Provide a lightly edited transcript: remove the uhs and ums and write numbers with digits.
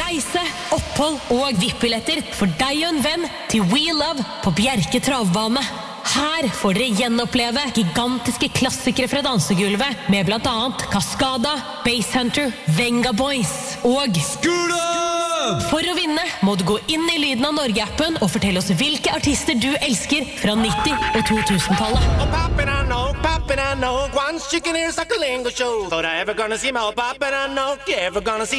reise, opphold og VIP-billetter for deg og en venn til We Love på Bjerke travbane. Her får dere gjenoppleve gigantiske klassikere fra dansegulvet med blant annet Cascada, Basshunter, Venga Boys og For å vinne må du gå inn i Lyden av Norge-appen og fortelle oss hvilke artister du elsker fra 90- og 2000-tallet. Oh, poppin', I know. One chicken ears like a lingo show. Thought I ever gonna see my poppin', I know. You ever gonna see